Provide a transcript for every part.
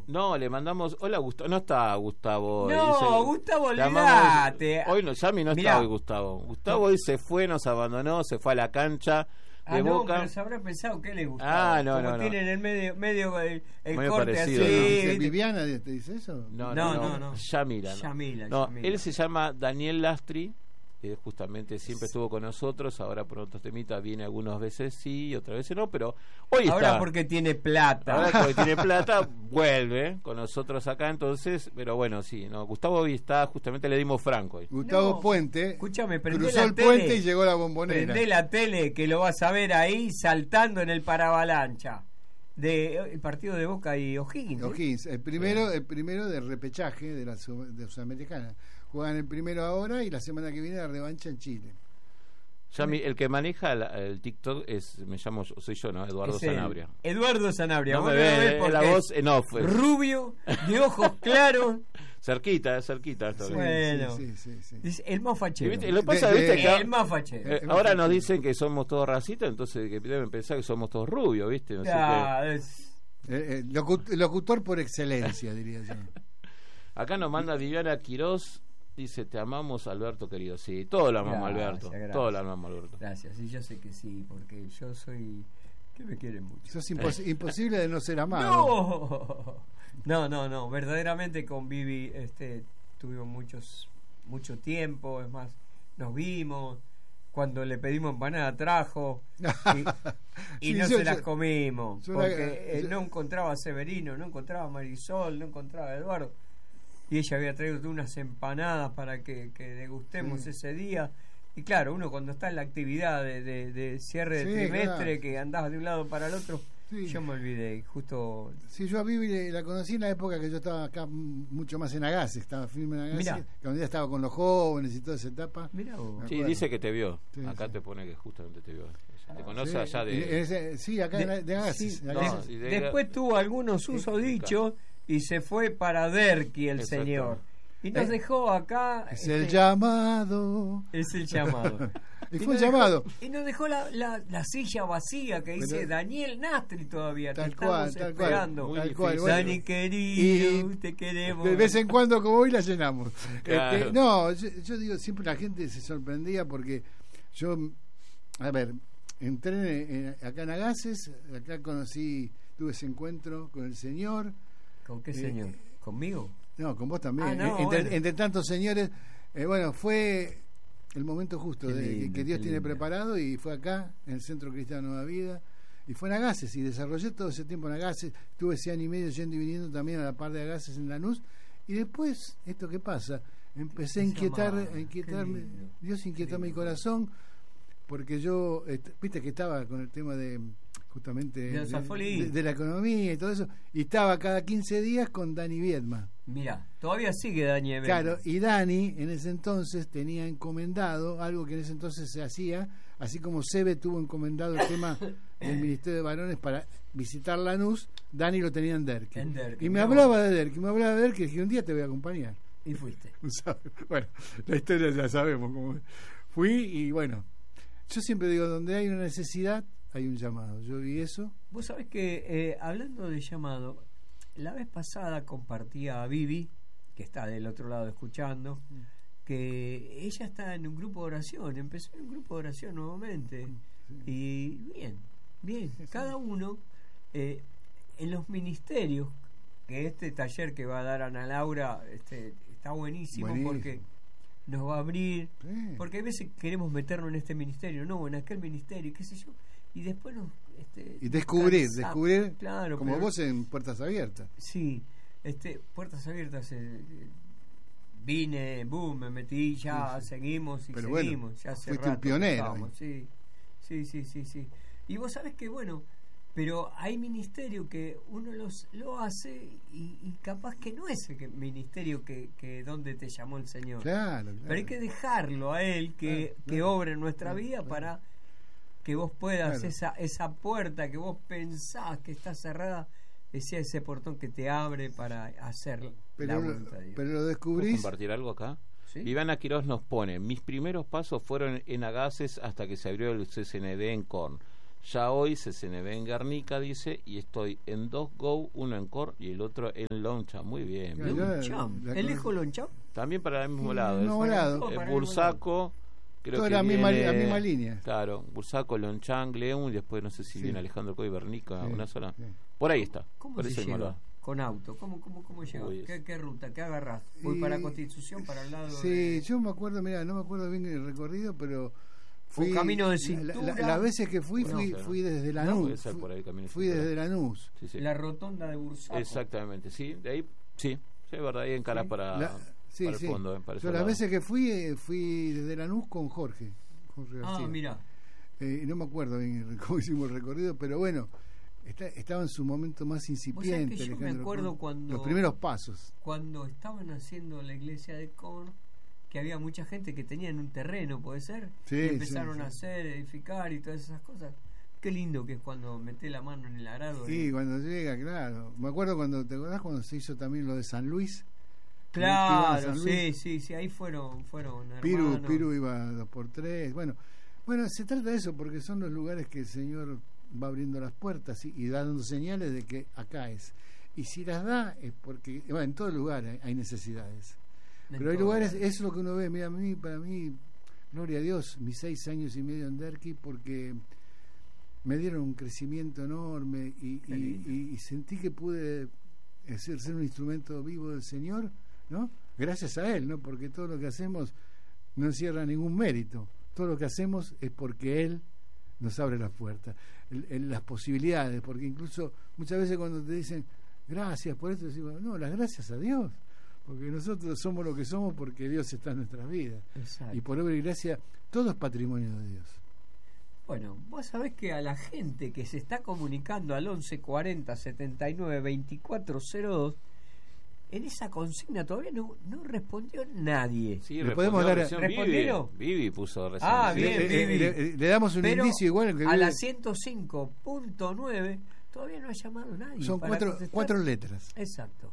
No, le mandamos. Hola, Gustavo. No está Gustavo. No, dice, Gustavo, olvidate. Hoy no, Yami no Mirá. está hoy, Gustavo. Gustavo hoy se fue, nos abandonó, se fue a la cancha de no, Boca. pero se habrá pensado que le gustaba. No. Tienen el medio el Muy corte parecido, así. ¿no? ¿Viste? ¿Viviana te dice eso? No. Yamila. No, él se llama Daniel Lastri. Justamente siempre estuvo con nosotros, ahora por otros temitas viene algunas veces sí, otras veces no, pero hoy ahora está. Porque tiene plata. Ahora porque tiene plata, vuelve con nosotros acá, entonces, pero bueno, sí, no, Gustavo hoy está, justamente le dimos franco hoy. Gustavo Puente, escúchame, cruzó el puente y llegó a la Bombonera. Prendé la tele que lo vas a ver ahí saltando en el paravalancha el partido de Boca y O'Higgins. El primero de repechaje de la Sudamericana. Juegan el primero ahora y la semana que viene la revancha en Chile. El que maneja el TikTok soy yo, ¿no? Eduardo Sanabria. Eduardo Sanabria. No me ve la voz en off. Rubio, de ojos claros. cerquita. Bueno, sí. El más fachero. Lo pasa, que el más fachero. Ahora nos dicen que somos todos racistas, entonces que deben pensar que somos todos rubios, ¿viste? No sé locutor por excelencia, diría yo. Acá nos manda Viviana Quirós. Dice, te amamos, Alberto, querido. Sí, todos lo amamos, Alberto. Gracias. Todos lo amamos, Alberto. Gracias, y yo sé que sí, porque yo soy... que me quieren mucho. Sos imposible de no ser amado. No, verdaderamente con Vivi tuvimos mucho tiempo, es más, nos vimos, cuando le pedimos empanada trajo, y no se las comimos, porque no encontraba a Severino, no encontraba a Marisol, no encontraba a Eduardo. Y ella había traído unas empanadas para que degustemos ese día. Y claro, uno cuando está en la actividad de cierre de trimestre, que andás de un lado para el otro, yo me olvidé. Justo. Sí, yo a Vivi la conocí en la época que yo estaba acá mucho más en Agassiz, estaba firme en Agassiz, cuando ella estaba con los jóvenes y toda esa etapa. Mirá vos. Sí, dice que te vio. Acá te pone que justamente te vio. Te conoce allá de. Sí, acá de Agassiz. Después tuvo algunos usos dichos. Y se fue para Derqui el señor. Y nos dejó acá... Es el llamado. Es el llamado. Y fue el llamado. Y nos dejó la silla vacía que dice Daniel Nastri todavía. Tal cual. Dani querido, te queremos. De vez en cuando, como hoy, la llenamos. Claro. Yo digo, siempre la gente se sorprendía porque yo... A ver, entré acá en Agassiz, acá tuve ese encuentro con el señor... ¿Con qué señor? ¿Conmigo? No, con vos también. Entre tantos señores, fue el momento justo que Dios tiene preparado, y fue acá, en el Centro Cristiano Nueva Vida, y fue en Agassiz, y desarrollé todo ese tiempo en Agassiz. Tuve ese año y medio yendo y viniendo también a la par de Agassiz en Lanús, y después, ¿esto qué pasa? Empecé a inquietarme, Dios inquietó mi corazón, porque yo, viste que estaba con el tema de justamente de la economía y todo eso, y estaba cada 15 días con Dani Viedma. Mira, todavía sigue Dani Viedma. Claro, y Dani en ese entonces tenía encomendado algo que en ese entonces se hacía, así como Sebe tuvo encomendado el tema del Ministerio de Varones para visitar Lanús, Dani lo tenía en Derqui. Y me hablaba de Derqui, y dije, un día te voy a acompañar. Y fuiste. Bueno, la historia ya sabemos cómo fui, y bueno, yo siempre digo, donde hay una necesidad hay un llamado. Yo vi eso. Vos sabés que hablando de llamado, la vez pasada compartía a Vivi, que está del otro lado escuchando, que ella está en un grupo de oración, empezó en un grupo de oración nuevamente. Y bien, cada uno en los ministerios, que este taller que va a dar Ana Laura está buenísimo. Porque nos va a abrir, porque a veces queremos meternos en este ministerio, no, en aquel ministerio, qué sé yo, y después nos y descubrir claro, como vos en Puertas Abiertas. Sí, Puertas Abiertas, vine, me metí, ya seguimos y pero seguimos, bueno, ya hace fuiste rato un pionero. Sí. Y vos sabés que pero hay ministerio que uno lo hace y capaz que no es el ministerio que donde te llamó el Señor. Claro. Pero hay que dejarlo a Él que obre en nuestra vida para que vos puedas, esa puerta que vos pensás que está cerrada, sea ese portón que te abre para hacer la voluntad de Dios. Pero lo descubrís. ¿Puedo compartir algo acá? ¿Sí? Viviana Quirós nos pone: mis primeros pasos fueron en Agassiz hasta que se abrió el CCND en Korn. Ya hoy CCNB en Guernica, dice, y estoy en 2 Go, uno en Cor y el otro en Loncha. Muy bien. ¿Elijo Loncha? También para el mismo lado. No, Bursaco, creo toda que la misma viene, línea. Claro, Bursaco, Lonchán, Gleum, y después no sé si viene Alejandro Coy, Guernica, una sola. Sí. Por ahí está. ¿Cómo se llega? Con auto, ¿cómo llegó? ¿Qué ruta? ¿Qué agarrás? ¿Voy para Constitución, para el lado de...? Yo me acuerdo, mira, no me acuerdo bien el recorrido, pero fui... camino de cintura. Las veces que fui desde Lanús. Fui desde Lanús. Sí. La rotonda de Bursaco. Exactamente, sí. De ahí, sí, es verdad, ahí encarás para el fondo. Yo las veces que fui desde Lanús con Jorge García. Mira. No me acuerdo bien cómo hicimos el recorrido, pero bueno... Estaba en su momento más incipiente. Yo me acuerdo cuando los primeros pasos. Cuando estaban haciendo la iglesia de Cor, que había mucha gente que tenían un terreno, ¿puede ser? Sí, y empezaron a hacer, edificar y todas esas cosas. Qué lindo que es cuando metés la mano en el arado. Sí, cuando llega, claro. Me acuerdo ¿te acordás cuando se hizo también lo de San Luis? Claro, San Luis. Sí, ahí fueron hermanos. Piru iba 2x3. Bueno, se trata de eso, porque son los lugares que el Señor va abriendo las puertas y dando señales de que acá es. Y si las da es porque, en todo lugar hay necesidades. Pero hay lugares, eso es lo que uno ve. Mira, para mí, gloria a Dios, mis 6 años y medio en Derqui, porque me dieron un crecimiento enorme y sentí que pude ser un instrumento vivo del Señor, ¿no? Gracias a Él, ¿no? Porque todo lo que hacemos no encierra ningún mérito. Todo lo que hacemos es porque Él nos abre las puertas, las posibilidades, porque incluso muchas veces cuando te dicen gracias por esto, decimos, no, las gracias a Dios, porque nosotros somos lo que somos porque Dios está en nuestras vidas. Exacto. Y por obra y gracia todo es patrimonio de Dios. Bueno, vos sabés que a la gente que se está comunicando al 1140 79 2402, en esa consigna todavía no respondió nadie. Sí, le podemos dar. ¿Respondieron? Vivi puso recién. Bien, Vivi. Le damos un indicio igual que a la 105.9 todavía no ha llamado nadie. Son 4 letras. Exacto.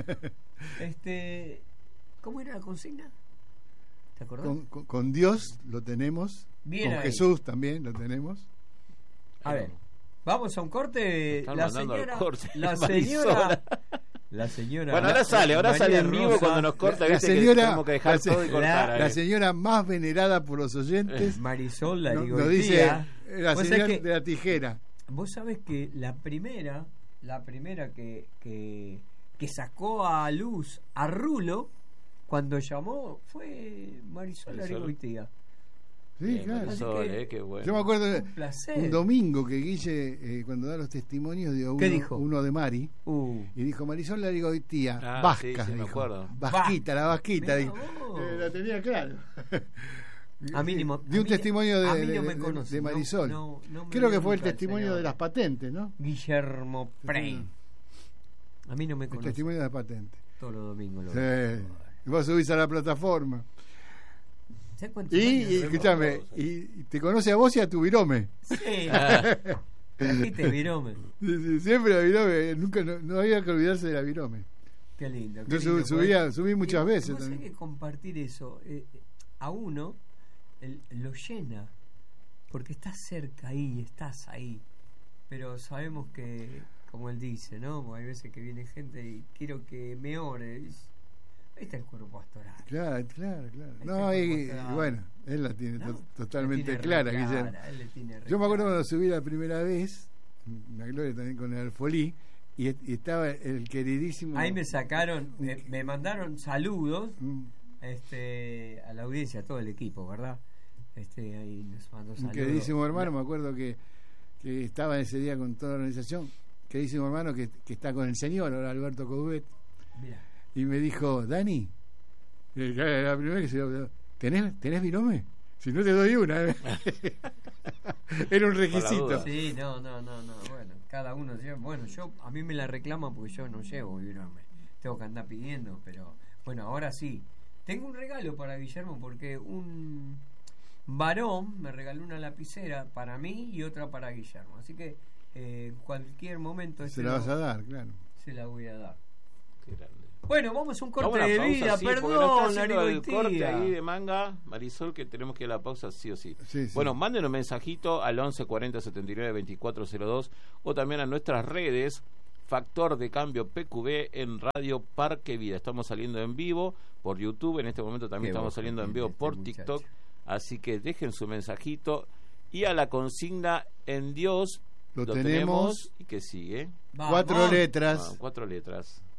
¿Cómo era la consigna? ¿Te acordás? Con Dios lo tenemos. Bien con ahí. Jesús también lo tenemos. A ver, vamos a un corte. La señora. Bueno, ahora sale en vivo cuando nos corta. La señora, tenemos que dejar todo y cortar. La señora más venerada por los oyentes, Marisol nos dice la señora de la tijera. Vos sabés que la primera que sacó a luz a Rulo cuando llamó fue Marisol Larigoitía. Sí, claro. Qué bueno. Yo me acuerdo un domingo que Guille, cuando da los testimonios, dio uno de Mari, y dijo Marisol Larigoitía, vasca. Sí, me acuerdo. Vasquita, la vasquita. La tenía claro. A mí dio un testimonio de Marisol. No creo que fue el testimonio de las patentes, ¿no? Guillermo Prey. A mí no me conoce. El testimonio de las patentes. Todos los domingos lo veo. Vos subís a la plataforma. Y escúchame, y te conoce a vos y a tu virome. Sí. Trajiste virome. Sí, siempre la virome, nunca no había que olvidarse de la virome. Qué lindo. Yo subí muchas veces también. Hay que compartir eso. A uno lo llena, porque estás cerca ahí, estás ahí. Pero sabemos que, como él dice, ¿no? Hay veces que viene gente y quiero que me ores. Ahí está el cuerpo pastoral. Claro. No, y bueno, él la tiene totalmente clara. Yo me acuerdo cuando subí la primera vez, la Gloria también con el Alfolí, y estaba el queridísimo. Ahí me sacaron, me mandaron saludos a la audiencia, a todo el equipo, ¿verdad? Ahí nos mandó saludos. Un queridísimo hermano, me acuerdo que estaba ese día con toda la organización, queridísimo hermano que está con el señor, ahora Alberto Coudet. Mira. Y me dijo, Dani, la primera que se lo, ¿tenés virome? Si no te doy una. Era un requisito. Sí, no. Bueno, cada uno lleva. Bueno, a mí me la reclaman porque yo no llevo virome. Tengo que andar pidiendo, pero bueno, ahora sí. Tengo un regalo para Guillermo porque un varón me regaló una lapicera para mí y otra para Guillermo. Así que en cualquier momento se la vas a dar, claro. Se la voy a dar. Qué grande. Bueno, vamos a un corte de vida, sí, perdón, el corte ahí de manga, Marisol, que tenemos que ir a la pausa sí o sí. Bueno, manden un mensajito al 11 40 79 2402 o también a nuestras redes, Factor de Cambio PQB en Radio Parque Vida. Estamos saliendo en vivo por YouTube, en este momento también estamos saliendo en vivo por TikTok, así que dejen su mensajito y a la consigna en Dios lo tenemos y que sigue. 4 letras. 4 letras.